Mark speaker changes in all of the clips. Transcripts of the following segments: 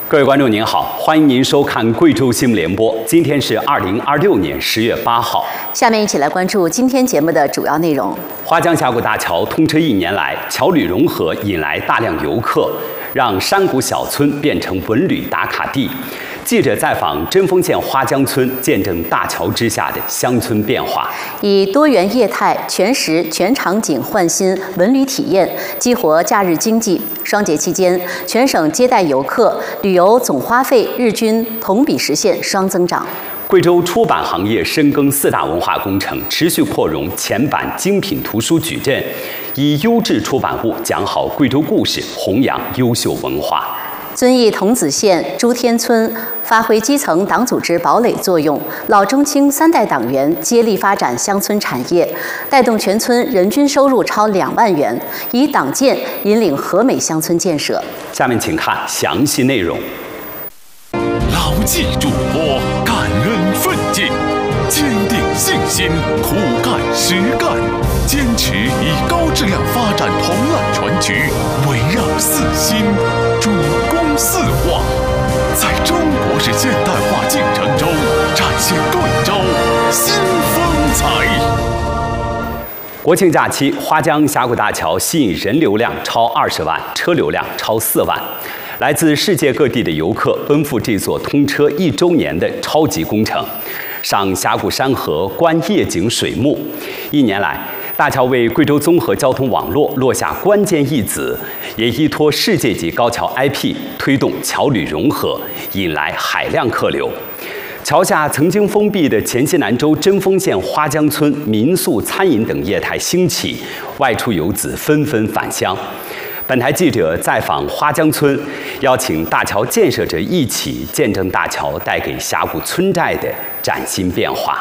Speaker 1: 各位观众您好，欢迎您收看贵州新闻联播。今天是2026年10月8号。
Speaker 2: 下面一起来关注今天节目的主要内容。
Speaker 1: 花江峡谷大桥通车1年来，桥旅融合引来大量游客，让山谷小村变成文旅打卡地。记者在访针锋县花江村，见证大桥之下的乡村变化，
Speaker 2: 以多元业态、全时全场景焕新文旅体验，激活假日经济。双节期间，全省接待游客、旅游总花费日均同比实现双增长。
Speaker 1: 贵州出版行业深耕4大文化工程，持续扩容前版精品图书矩阵，以优质出版物讲好贵州故事，弘扬优秀文化。
Speaker 2: 遵义桐梓县朱天村发挥基层党组织堡垒作用，老中青3代党员接力发展乡村产业，带动全村人均收入超2万元，以党建引领和美乡村建设。
Speaker 1: 下面请看详细内容。
Speaker 3: 牢记嘱托，感恩奋进，坚定信心，苦干实干，坚持以高质量发展同案全局，围绕4新，主攻4化，在中国式现代化进程中展现贵州新风采。
Speaker 1: 国庆假期，花江峡谷大桥吸引人流量超20万，车流量超4万。来自世界各地的游客奔赴这座通车1周年的超级工程，赏峡谷山河，观夜景水幕。1年来，大桥为贵州综合交通网络落下关键一子，也依托世界级高桥 IP， 推动桥旅融合，引来海量客流。桥下曾经封闭的黔西南州针锋县花江村民宿、餐饮等业态兴起，外出游子纷纷返乡。本台记者在访花江村，邀请大桥建设者一起见证大桥带给峡谷村寨的崭新变化。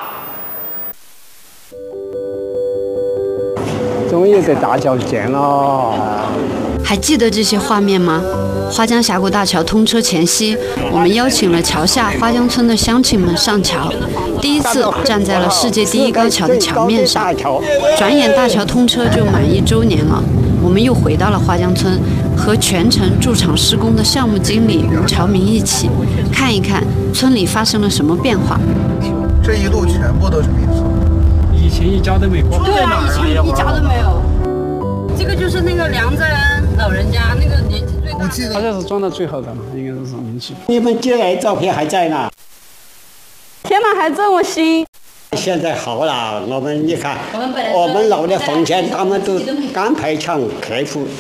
Speaker 4: 终于这大桥建了，
Speaker 5: 还记得这些画面吗？花江峡谷大桥通车前夕，我们邀请了桥下花江村的乡亲们上桥，第一次站在了世界第1高桥的桥面上。转眼大桥通车就满1周年了，我们又回到了花江村，和全程驻场施工的项目经理与侨民一起，看一看村里发生了什么变化。
Speaker 6: 这一路全部都是民宿，
Speaker 4: 以前一家都没过。
Speaker 5: 对啊，以前一家都没有。这个就是那个梁在安老人家，那个年纪最大。
Speaker 6: 我记得
Speaker 4: 好像是装的最好的嘛，应该是民宿。
Speaker 7: 你们寄来的照片还在呢？
Speaker 5: 天哪，还这么新！
Speaker 7: 现在好了，你看，我们老的房间他们都刚排墙克服。